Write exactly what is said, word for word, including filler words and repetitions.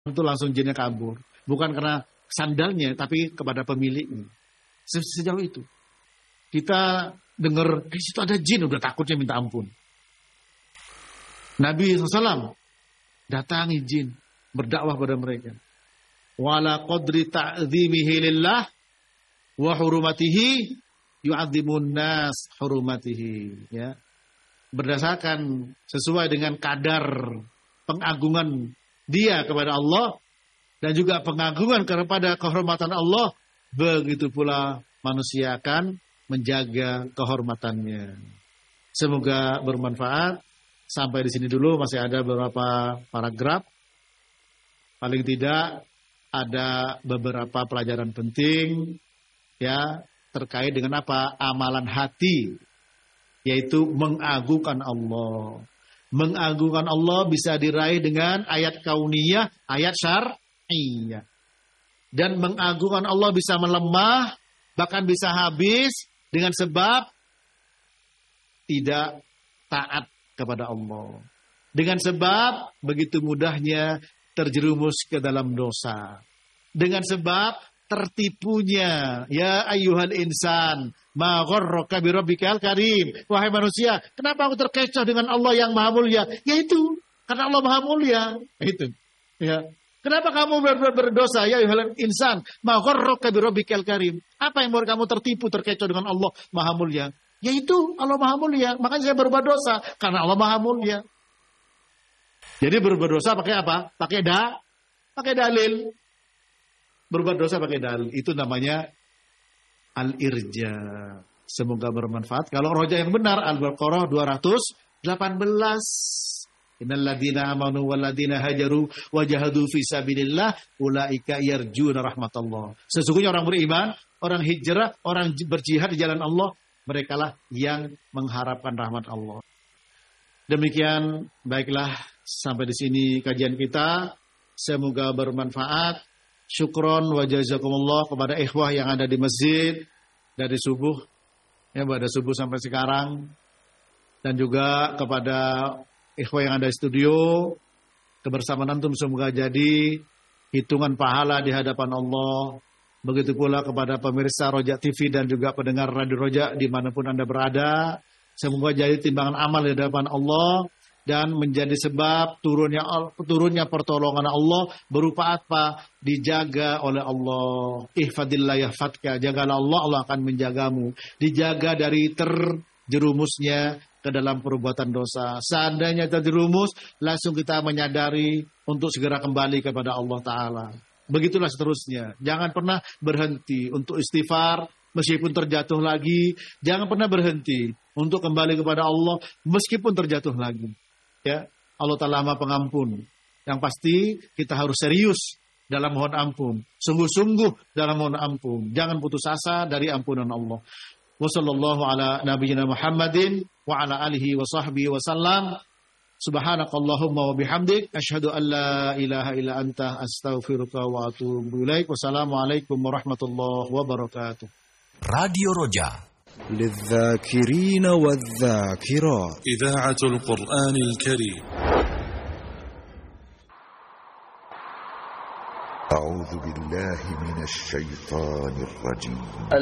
itu langsung jinnya kabur. Bukan karena sandalnya, tapi kepada pemiliknya. Sejauh itu. Kita dengar, di situ ada jin, udah takutnya minta ampun. Nabi shallallahu alaihi wasallam datangi jin, berdakwah pada mereka. Wala qadri ta'zimihi lillah wa hurumatihi yu'adzimun nas hurumatihi. Ya. Berdasarkan sesuai dengan kadar pengagungan dia kepada Allah dan juga pengagungan kepada kehormatan Allah, begitu pula manusia akan menjaga kehormatannya. Semoga bermanfaat. Sampai di sini dulu, masih ada beberapa paragraf. Paling tidak ada beberapa pelajaran penting ya terkait dengan apa? Amalan hati, yaitu mengagungkan Allah. Mengagungkan Allah bisa diraih dengan ayat kauniyah, ayat syar'iyah. Dan mengagungkan Allah bisa melemah, bahkan bisa habis dengan sebab tidak taat kepada Allah. Dengan sebab begitu mudahnya terjerumus ke dalam dosa. Dengan sebab tertipunya, ya ayyuhal insan, ma gharraka bi rabbikal karim. Wahai manusia, kenapa aku terkecoh dengan Allah yang Maha Mulia? Yaitu karena Allah Maha Mulia. Itu. Ya. Kenapa kamu ber ber berdosa, ya ayyuhal insan, ma gharraka bi rabbikal karim? Apa yang membuat kamu tertipu, terkecoh dengan Allah Maha Mulia? Yaitu Allah Maha Mulia. Makanya saya berbuat dosa karena Allah Maha Mulia. Jadi berbuat dosa pakai apa? Pakai da, pakai dalil. Berbuat dosa pakai dalil. Itu namanya al-irja. Semoga bermanfaat. Kalau roja yang benar, Al-Baqarah dua ratus delapan belas. Innal ladzina amanu wal ladzina hajaru wa jahadu fi sabilillah ulaika yarjuna rahmatullah. Sesungguhnya orang beriman, orang hijrah, orang berjihad di jalan Allah, merekalah yang mengharapkan rahmat Allah. Demikian, baiklah, sampai di sini kajian kita. Semoga bermanfaat. Syukron wa jazakumullah kepada ikhwah yang ada di masjid dari subuh, ya pada subuh sampai sekarang, dan juga kepada ikhwah yang ada di studio. Kebersamaan antum semoga jadi hitungan pahala di hadapan Allah. Begitu pula kepada pemirsa Roja T V dan juga pendengar Radio Roja dimanapun Anda berada. Semoga jadi timbangan amal di hadapan Allah dan menjadi sebab turunnya turunnya pertolongan Allah berupa apa? Dijaga oleh Allah. Ihfadillah yahfadka. Jagalah Allah, Allah akan menjagamu. Dijaga dari terjerumusnya ke dalam perbuatan dosa. Seandainya terjerumus, langsung kita menyadari untuk segera kembali kepada Allah Ta'ala. Begitulah seterusnya. Jangan pernah berhenti untuk istighfar meskipun terjatuh lagi. Jangan pernah berhenti untuk kembali kepada Allah meskipun terjatuh lagi. Ya, Allah Ta'ala Maha Pengampun. Yang pasti kita harus serius dalam mohon ampun. Sungguh-sungguh dalam mohon ampun. Jangan putus asa dari ampunan Allah. Wassallallahu ala nabiyyina Muhammadin wa ala alihi wa sahbihi wa sallam. Subhanakallahumma wa bihamdik asyhadu an la ilaha illa anta astaghfiruka wa atubu ilaik. Wassalamualaikum warahmatullahi wabarakatuh. Radio Roja للذاكرين والذاكرات إذاعة القرآن الكريم. أعوذ بالله من الشيطان الرجيم.